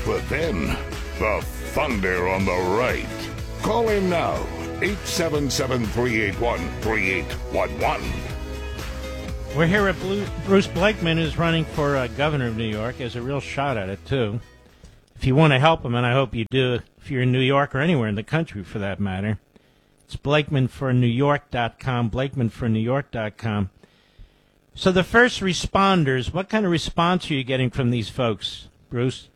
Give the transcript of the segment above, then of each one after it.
But then, the thunder on the right. Call in now, 877-381-3811. We're here at Bruce Blakeman, who's running for governor of New York. Has a real shot at it, too. If you want to help him, and I hope you do, if you're in New York or anywhere in the country for that matter, it's BlakemanForNewYork.com, BlakemanForNewYork.com. So the first responders, what kind of response are you getting from these folks, Bruce?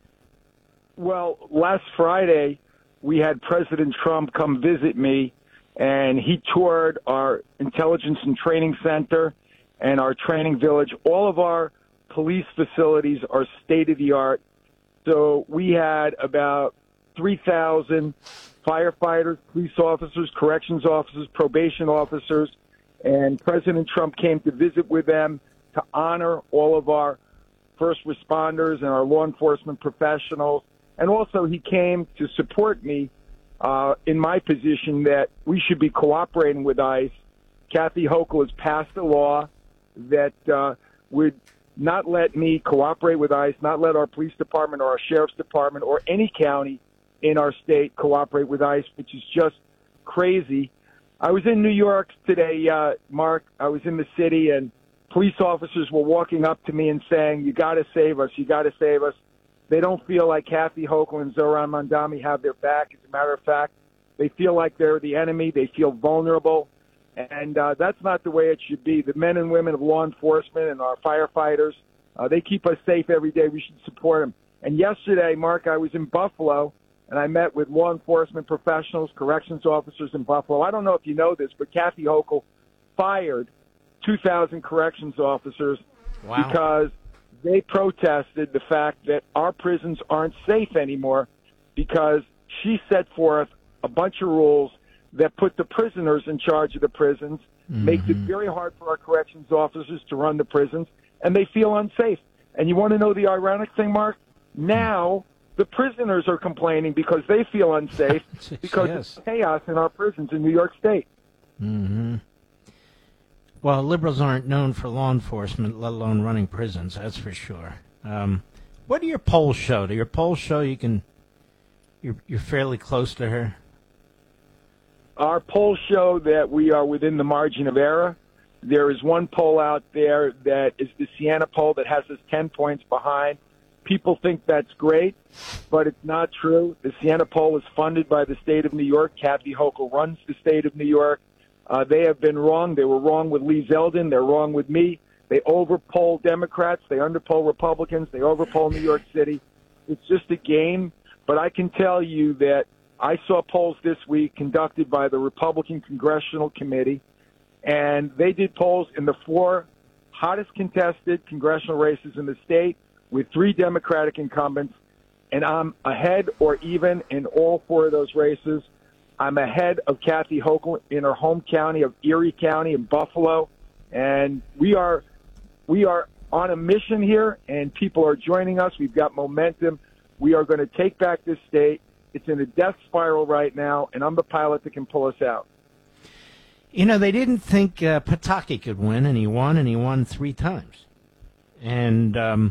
Well, last Friday, we had President Trump come visit me, and he toured our intelligence and training center and our training village. All of our police facilities are state-of-the-art. So we had about 3,000 firefighters, police officers, corrections officers, probation officers, and President Trump came to visit with them to honor all of our first responders and our law enforcement professionals. And also he came to support me in my position that we should be cooperating with ICE. Kathy Hochul has passed a law that would not let me cooperate with ICE, not let our police department or our sheriff's department or any county in our state cooperate with ICE, which is just crazy. I was in New York today, Mark. I was in the city, and police officers were walking up to me and saying, "You got to save us. You got to save us." They don't feel like Kathy Hochul and Zohran Mamdani have their back. As a matter of fact, they feel like they're the enemy. They feel vulnerable. And that's not the way it should be. The men and women of law enforcement and our firefighters, they keep us safe every day. We should support them. And yesterday, Mark, I was in Buffalo, and I met with law enforcement professionals, corrections officers in Buffalo. I don't know if you know this, but Kathy Hochul fired 2,000 corrections officers because they protested the fact that our prisons aren't safe anymore because she set forth a bunch of rules that put the prisoners in charge of the prisons, makes it very hard for our corrections officers to run the prisons, and they feel unsafe. And you want to know the ironic thing, Mark? Now the prisoners are complaining because they feel unsafe because of chaos in our prisons in New York State. Mm-hmm. Well, liberals aren't known for law enforcement, let alone running prisons, that's for sure. What do your polls show? Do your polls show you're fairly close to her? Our polls show that we are within the margin of error. There is one poll out there that is the Siena poll that has us 10 points behind. People think that's great, but it's not true. The Siena poll is funded by the state of New York. Kathy Hochul runs the state of New York. They have been wrong. They were wrong with Lee Zeldin. They're wrong with me. They overpoll Democrats. They underpoll Republicans. They overpoll New York City. It's just a game. But I can tell you that I saw polls this week conducted by the Republican Congressional Committee, and they did polls in the 4 hottest contested congressional races in the state with 3 Democratic incumbents, and I'm ahead or even in all 4 of those races. I'm ahead of Kathy Hochul in her home county of Erie County in Buffalo, and we are on a mission here, and people are joining us. We've got momentum. We are going to take back this state. It's in a death spiral right now, and I'm the pilot that can pull us out. You know, they didn't think Pataki could win, and he won 3 times. And are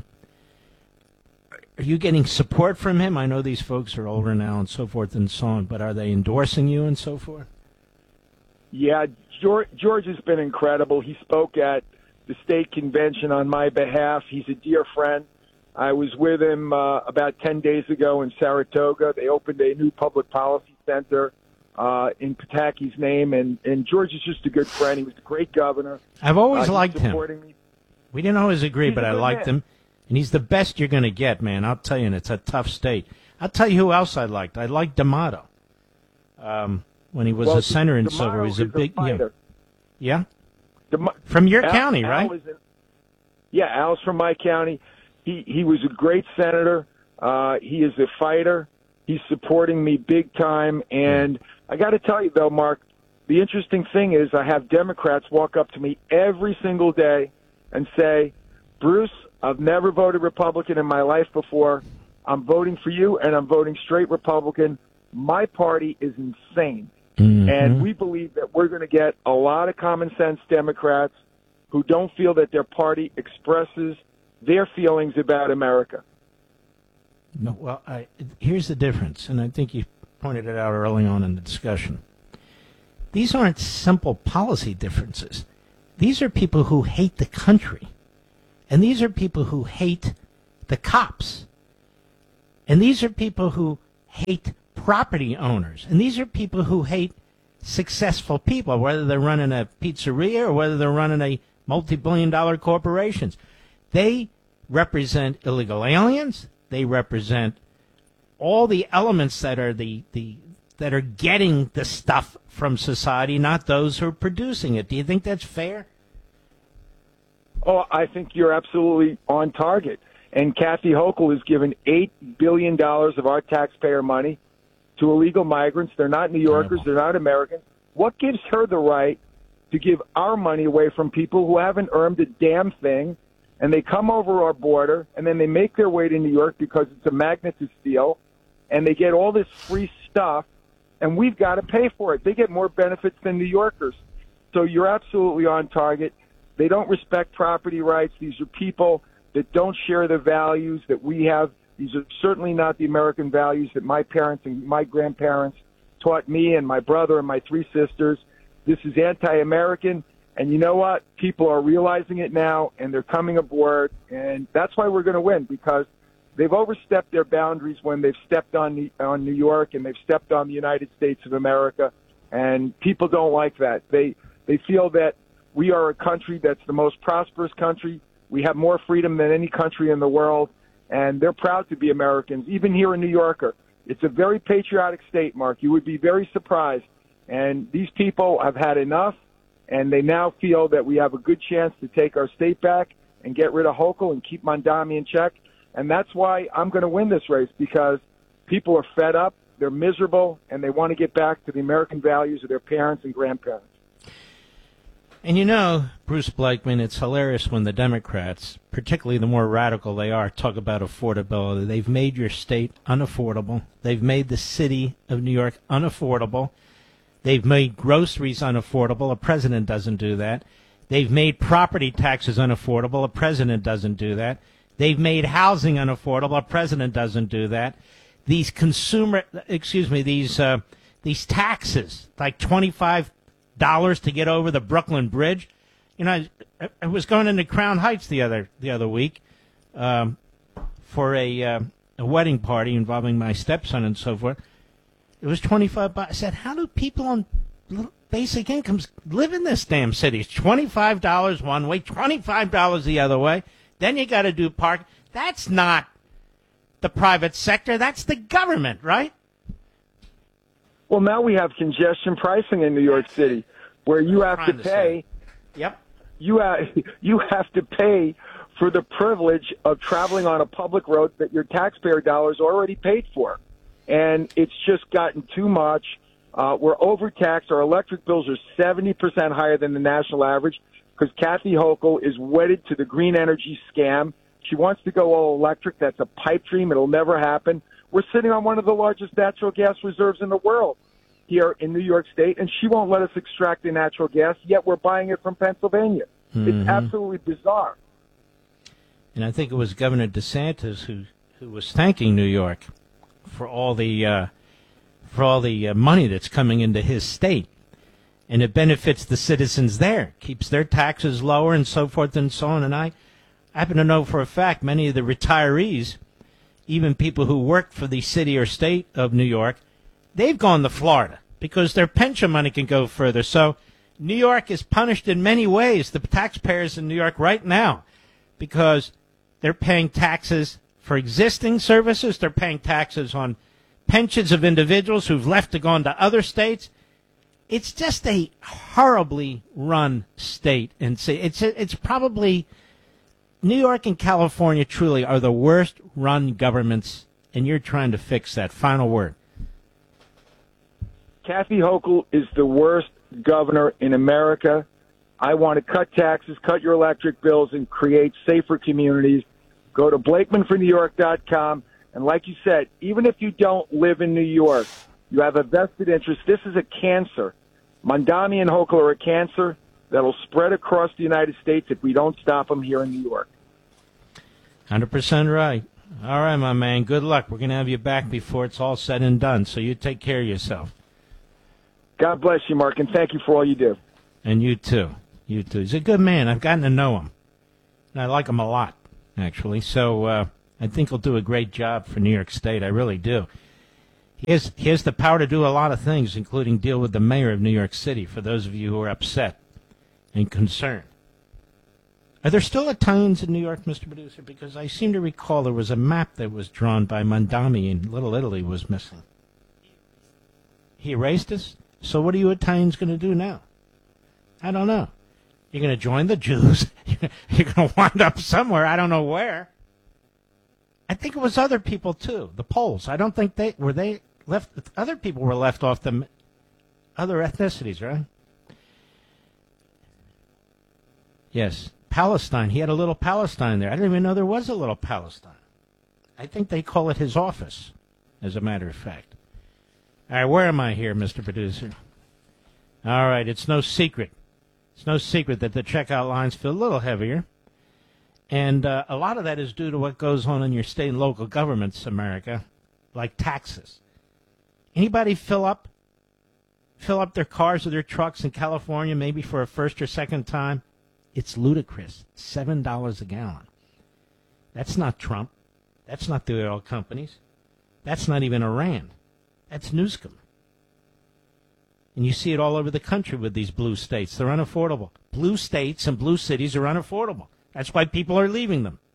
you getting support from him? I know these folks are older now and so forth and so on, but are they endorsing you and so forth? Yeah, George has been incredible. He spoke at the state convention on my behalf. He's a dear friend. I was with him about 10 days ago in Saratoga. They opened a new public policy center in Pataki's name, and George is just a good friend. He was a great governor. I've always liked him. Me. We didn't always agree, but I liked him. And he's the best you're going to get, man. I'll tell you, and it's a tough state. I'll tell you who else I liked. I liked D'Amato. When he was a senator in Silver, he was a big fighter. Yeah? From your county, right? Al's from my county. He was a great senator. He is a fighter. He's supporting me big time. And I got to tell you, though, Mark, the interesting thing is I have Democrats walk up to me every single day and say, Bruce, I've never voted Republican in my life before. I'm voting for you, and I'm voting straight Republican. My party is insane. Mm-hmm. And we believe that we're going to get a lot of common sense Democrats who don't feel that their party expresses their feelings about America. No, well, here's the difference, and I think you pointed it out early on in the discussion. These aren't simple policy differences. These are people who hate the country, and these are people who hate the cops, and these are people who hate property owners, and these are people who hate successful people, whether they're running a pizzeria or whether they're running a multi-billion-dollar corporations. They represent illegal aliens. They represent all the elements that are that are getting the stuff from society, not those who are producing it. Do you think that's fair? Oh, I think you're absolutely on target. And Kathy Hochul has given $8 billion of our taxpayer money to illegal migrants. They're not New Yorkers. They're not Americans. What gives her the right to give our money away from people who haven't earned a damn thing, and they come over our border, and then they make their way to New York because it's a magnet to steal, and they get all this free stuff, and we've got to pay for it. They get more benefits than New Yorkers. So you're absolutely on target. They don't respect property rights. These are people that don't share the values that we have. These are certainly not the American values that my parents and my grandparents taught me and my brother and my three sisters. This is anti-American, and you know what? People are realizing it now, and they're coming aboard, and that's why we're going to win, because they've overstepped their boundaries when they've stepped on New York and they've stepped on the United States of America, and people don't like that. They feel that we are a country that's the most prosperous country. We have more freedom than any country in the world, and they're proud to be Americans, even here in New Yorker. It's a very patriotic state, Mark. You would be very surprised. And these people have had enough, and they now feel that we have a good chance to take our state back and get rid of Hochul and keep Mamdani in check. And that's why I'm going to win this race, because people are fed up, they're miserable, and they want to get back to the American values of their parents and grandparents. And you know, Bruce Blakeman, it's hilarious when the Democrats, particularly the more radical they are, talk about affordability. They've made your state unaffordable. They've made the city of New York unaffordable. They've made groceries unaffordable. A president doesn't do that. They've made property taxes unaffordable. A president doesn't do that. They've made housing unaffordable. A president doesn't do that. These these taxes, like $25 to get over the Brooklyn Bridge. You know, I was going into Crown Heights the other week for a wedding party involving my stepson and so forth. It was $25. I said, how do people on basic incomes live in this damn city? It's $25 one way, $25 the other way. Then you got to do park. That's not the private sector. That's the government, right? Well, now we have congestion pricing in New York City, where you have to pay. Yep. You have to pay for the privilege of traveling on a public road that your taxpayer dollars already paid for. And it's just gotten too much. We're overtaxed. Our electric bills are 70% higher than the national average because Kathy Hochul is wedded to the green energy scam. She wants to go all electric. That's a pipe dream. It'll never happen. We're sitting on one of the largest natural gas reserves in the world here in New York State, and she won't let us extract the natural gas, yet we're buying it from Pennsylvania. Mm-hmm. It's absolutely bizarre. And I think it was Governor DeSantis who was thanking New York for all the money that's coming into his state, and it benefits the citizens there, keeps their taxes lower, and so forth and so on. And I happen to know for a fact many of the retirees, even people who work for the city or state of New York, they've gone to Florida because their pension money can go further. So New York is punished in many ways, the taxpayers in New York right now, because they're paying taxes for existing services. They're paying taxes on pensions of individuals who've left to go into other states. It's just a horribly run state. And it's probably New York and California truly are the worst run governments, and you're trying to fix that. Final word. Kathy Hochul is the worst governor in America. I want to cut taxes, cut your electric bills, and create safer communities. Go to BlakemanForNewYork.com. And like you said, even if you don't live in New York, you have a vested interest. This is a cancer. Mamdani and Hochul are a cancer that'll spread across the United States if we don't stop them here in New York. 100% right. All right, my man. Good luck. We're going to have you back before it's all said and done, so you take care of yourself. God bless you, Mark, and thank you for all you do. And you too. You too. He's a good man. I've gotten to know him. And I like him a lot, actually. So I think he'll do a great job for New York State. I really do. He has the power to do a lot of things, including deal with the mayor of New York City, for those of you who are upset and concerned. Are there still Italians in New York, Mr. Producer? Because I seem to recall there was a map that was drawn by Mondami and Little Italy was missing. He erased us? So what are you Italians going to do now? I don't know. You're going to join the Jews? You're going to wind up somewhere. I don't know where. I think it was other people, too. The Poles. I don't think they left. Other people were left off the other ethnicities, right? Yes. Palestine. He had a little Palestine there. I didn't even know there was a little Palestine. I think they call it his office, as a matter of fact. All right, where am I here, Mr. Producer? All right, it's no secret. It's no secret that the checkout lines feel a little heavier. And a lot of that is due to what goes on in your state and local governments, America, like taxes. Anybody fill up their cars or their trucks in California maybe for a first or second time? It's ludicrous. $7 a gallon. That's not Trump. That's not the oil companies. That's not even Iran. That's Newsom. And you see it all over the country with these blue states. They're unaffordable. Blue states and blue cities are unaffordable. That's why people are leaving them.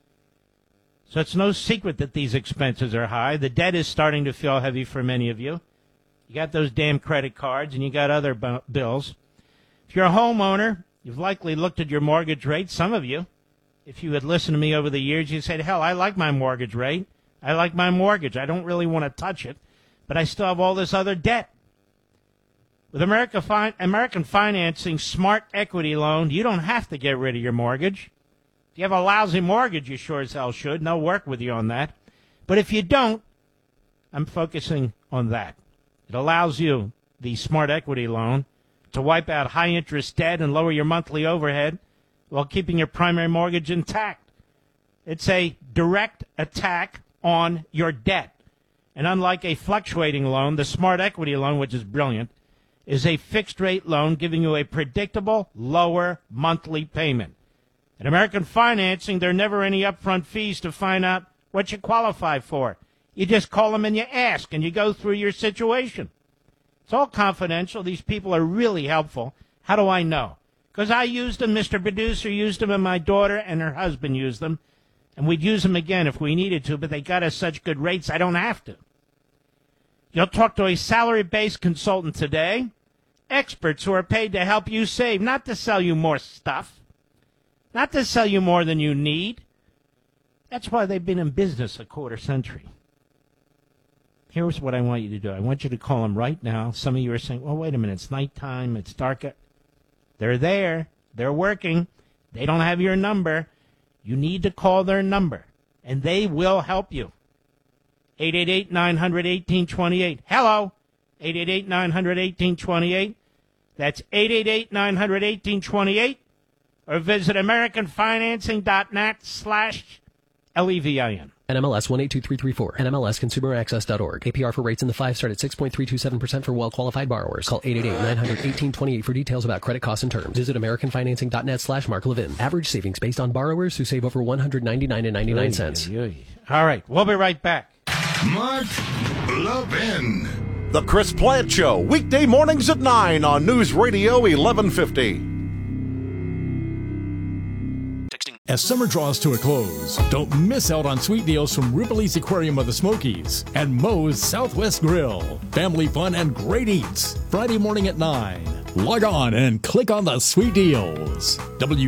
So it's no secret that these expenses are high. The debt is starting to feel heavy for many of you. You got those damn credit cards and you got other bills. If you're a homeowner, you've likely looked at your mortgage rate. Some of you, if you had listened to me over the years, you said, hell, I like my mortgage rate. I like my mortgage. I don't really want to touch it, but I still have all this other debt. With American Financing Smart Equity Loan, you don't have to get rid of your mortgage. If you have a lousy mortgage, you sure as hell should, and they'll work with you on that. But if you don't, I'm focusing on that. It allows you, the Smart Equity Loan, to wipe out high-interest debt and lower your monthly overhead while keeping your primary mortgage intact. It's a direct attack on your debt. And unlike a fluctuating loan, the Smart Equity Loan, which is brilliant, is a fixed-rate loan giving you a predictable, lower monthly payment. At American Financing, there are never any upfront fees to find out what you qualify for. You just call them and you ask, and you go through your situation. It's all confidential. These people are really helpful. How do I know? Because I used them, Mr. Producer used them, and my daughter and her husband used them. And we'd use them again if we needed to, but they got us such good rates, I don't have to. You'll talk to a salary-based consultant today. Experts who are paid to help you save, not to sell you more stuff, not to sell you more than you need. That's why they've been in business a quarter century. Here's what I want you to do. I want you to call them right now. Some of you are saying, well, wait a minute, it's nighttime, it's dark. They're there. They're working. They don't have your number. You need to call their number, and they will help you. 888-900-1828. Hello. 888-900-1828. That's 888-900-1828. Or visit AmericanFinancing.net/LEVIN. NMLS 182334. NMLSConsumerAccess.org. APR for rates in the 5 start at 6.327% for well-qualified borrowers. Call 888-900-1828 for details about credit costs and terms. Visit AmericanFinancing.net/Mark Levin. Average savings based on borrowers who save over $199.99. All right, we'll be right back. Mark Levin. The Chris Plant Show, weekday mornings at 9 on News Radio 1150. As summer draws to a close, don't miss out on sweet deals from Ripley's Aquarium of the Smokies and Moe's Southwest Grill. Family fun and great eats. Friday morning at 9. Log on and click on the sweet deals.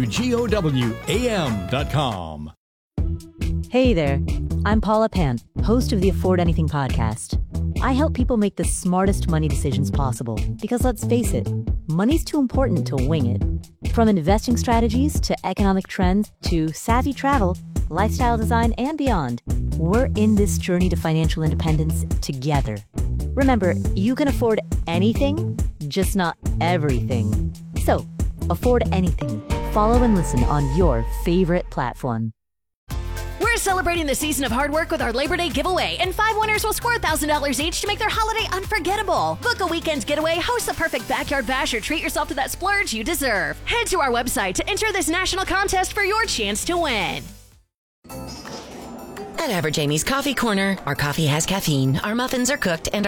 WGOWAM.com. Hey there, I'm Paula Pant, host of the Afford Anything podcast. I help people make the smartest money decisions possible because, let's face it, money's too important to wing it. From investing strategies to economic trends to savvy travel, lifestyle design, and beyond, we're in this journey to financial independence together. Remember, you can afford anything, just not everything. So, afford anything. Follow and listen on your favorite platform. We're We're celebrating the season of hard work with our Labor Day giveaway, and 5 winners will score $1,000 each to make their holiday unforgettable. Book a weekend getaway, host the perfect backyard bash, or treat yourself to that splurge you deserve. Head to our website to enter this national contest for your chance to win. At Average Amy's Coffee Corner, our coffee has caffeine, our muffins are cooked, and